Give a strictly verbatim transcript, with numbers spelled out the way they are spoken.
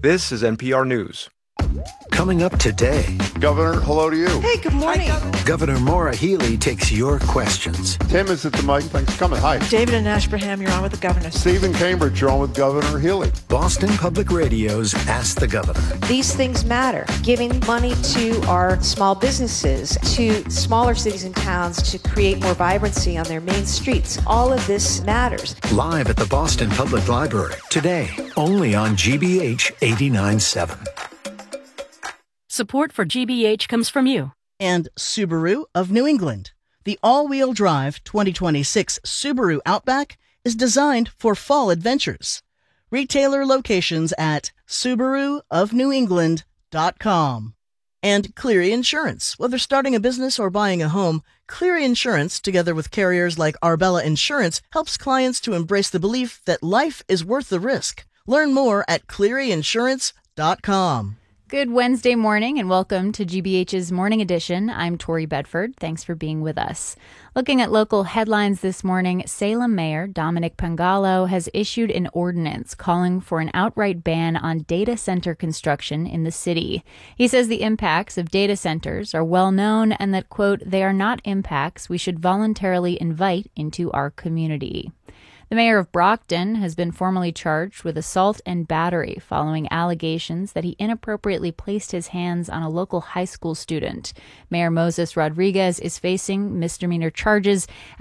This is N P R News. Coming up today. Governor, hello to you. Hey, good morning. Hi, Governor. Governor Maura Healey takes your questions. Tim is at the mic. Thanks for coming. Hi. David and Ashbraham, you're on with the governor. Stephen Cambridge, you're on with Governor Healey. Boston Public Radio's Ask the Governor. These things matter. Giving money to our small businesses, to smaller cities and towns to create more vibrancy on their main streets. All of this matters. Live at the Boston Public Library today, only on G B H eighty-nine point seven. Support for G B H comes from you. And Subaru of New England. The all-wheel drive twenty twenty-six Subaru Outback is designed for fall adventures. Retailer locations at Subaru of New England dot com. And Cleary Insurance. Whether starting a business or buying a home, Cleary Insurance, together with carriers like Arbella Insurance, helps clients to embrace the belief that life is worth the risk. Learn more at Cleary Insurance dot com. Good Wednesday morning and welcome to G B H's Morning Edition. I'm Tori Bedford. Thanks for being with us. Looking at local headlines this morning, Salem Mayor Dominic Pangalo has issued an ordinance calling for an outright ban on data center construction in the city. He says the impacts of data centers are well known and that, quote, they are not impacts we should voluntarily invite into our community. The mayor of Brockton has been formally charged with assault and battery following allegations that he inappropriately placed his hands on a local high school student. Mayor Moses Rodriguez is facing misdemeanor charges